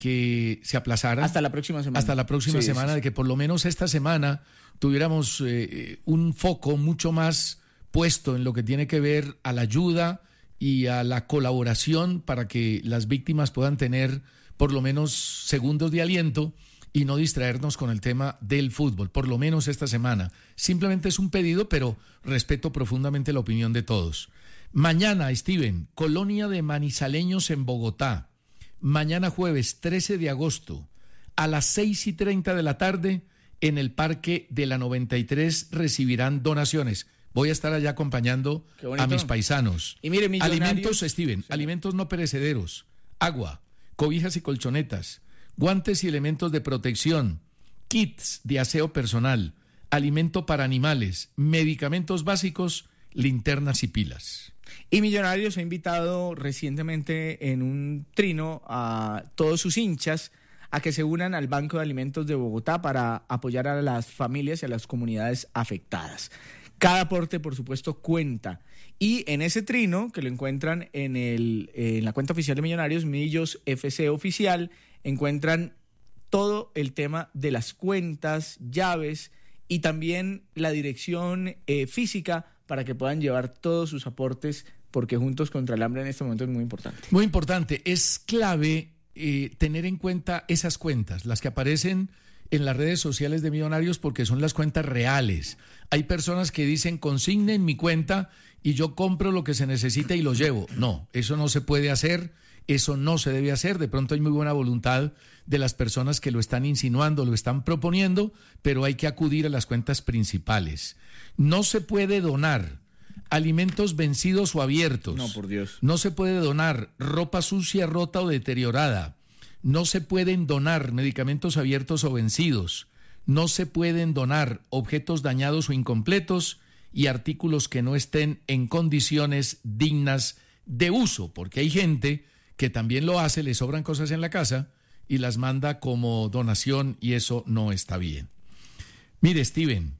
que se aplazara. Hasta la próxima semana. Hasta la próxima semana, de que por lo menos esta semana tuviéramos un foco mucho más puesto en lo que tiene que ver a la ayuda y a la colaboración para que las víctimas puedan tener por lo menos segundos de aliento y no distraernos con el tema del fútbol, por lo menos esta semana. Simplemente es un pedido, pero respeto profundamente la opinión de todos. Mañana, Steven, Colonia de Manizaleños en Bogotá. Mañana jueves 13 de agosto a las 6:30 de la tarde en el Parque de la 93 recibirán donaciones. Voy a estar allá acompañando a mis paisanos. Y mire, alimentos, Steven, alimentos no perecederos, agua, cobijas y colchonetas, guantes y elementos de protección, kits de aseo personal, alimento para animales, medicamentos básicos, linternas y pilas. Y Millonarios ha invitado recientemente en un trino a todos sus hinchas a que se unan al Banco de Alimentos de Bogotá para apoyar a las familias y a las comunidades afectadas. Cada aporte, por supuesto, cuenta. Y en ese trino, que lo encuentran en la cuenta oficial de Millonarios, Millos FC Oficial, encuentran todo el tema de las cuentas, llaves y también la dirección física para que puedan llevar todos sus aportes, porque Juntos contra el Hambre en este momento es muy importante. Muy importante. Es clave tener en cuenta esas cuentas, las que aparecen en las redes sociales de Millonarios, porque son las cuentas reales. Hay personas que dicen, consignen mi cuenta y yo compro lo que se necesita y lo llevo. No, eso no se puede hacer, eso no se debe hacer. De pronto hay muy buena voluntad de las personas que lo están insinuando, lo están proponiendo, pero hay que acudir a las cuentas principales. No se puede donar alimentos vencidos o abiertos. No, por Dios. No se puede donar ropa sucia, rota o deteriorada. No se pueden donar medicamentos abiertos o vencidos. No se pueden donar objetos dañados o incompletos y artículos que no estén en condiciones dignas de uso, porque hay gente que también lo hace, le sobran cosas en la casa y las manda como donación y eso no está bien. Mire, Steven,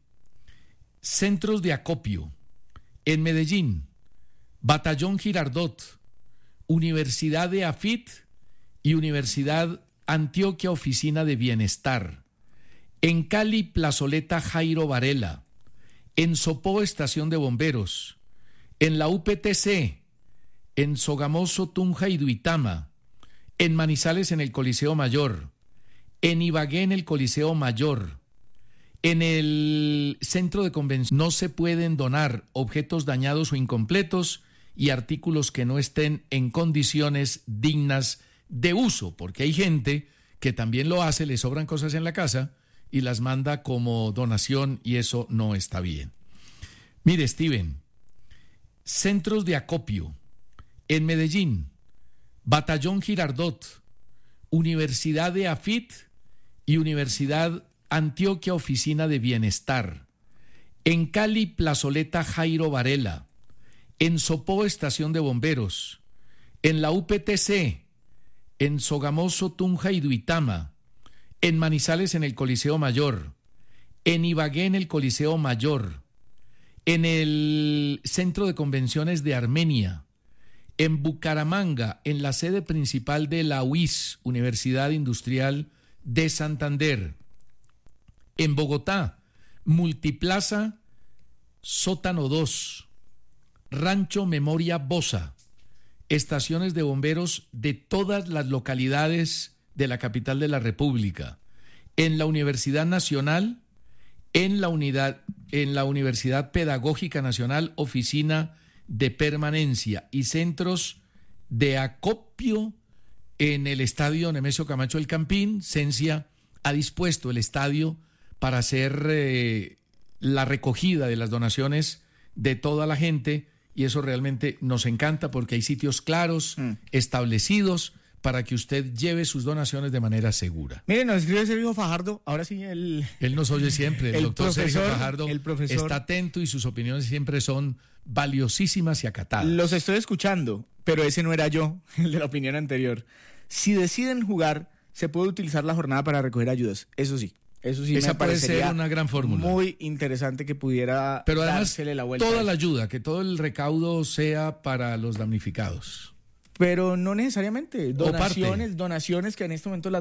centros de acopio en Medellín, Batallón Girardot, Universidad de Afit y Universidad Antioquia Oficina de Bienestar. En Cali, Plazoleta Jairo Varela. En Sopó, Estación de Bomberos. En la UPTC. En Sogamoso, Tunja y Duitama. En Manizales, en el Coliseo Mayor. En Ibagué, en el Coliseo Mayor. En el Centro de Convención. No se pueden donar objetos dañados o incompletos y artículos que no estén en condiciones dignas de uso, porque hay gente que también lo hace, le sobran cosas en la casa y las manda como donación y eso no está bien. Mire, Steven, centros de acopio en Medellín, Batallón Girardot, Universidad de Afit y Universidad Antioquia Oficina de Bienestar. En Cali, Plazoleta Jairo Varela. En Sopó, Estación de Bomberos. En la UPTC. En Sogamoso, Tunja y Duitama. En Manizales, en el Coliseo Mayor. En Ibagué, en el Coliseo Mayor. En el Centro de Convenciones de Armenia. En Bucaramanga, en la sede principal de la UIS, Universidad Industrial de Santander. En Bogotá, Multiplaza, Sótano 2, Rancho Memoria Bosa, estaciones de bomberos de todas las localidades de la capital de la República. En la Universidad Nacional, en la Universidad Pedagógica Nacional, Oficina de Permanencia y centros de acopio en el Estadio Nemesio Camacho El Campín. Cencia ha dispuesto el estadio para hacer la recogida de las donaciones de toda la gente y eso realmente nos encanta porque hay sitios claros, establecidos para que usted lleve sus donaciones de manera segura. Miren, nos escribe Sergio Fajardo, ahora sí él nos oye siempre, el doctor Sergio Fajardo profesor, está atento y sus opiniones siempre son valiosísimas y acatadas. Los estoy escuchando, pero ese no era yo, el de la opinión anterior. Si deciden jugar, se puede utilizar la jornada para recoger ayudas, eso sí. Esa me puede parecería ser una gran fórmula. Muy interesante que pudiera pero además, dársele la vuelta. Toda la ayuda, que todo el recaudo sea para los damnificados. Pero no necesariamente. O parte. Donaciones que en este momento las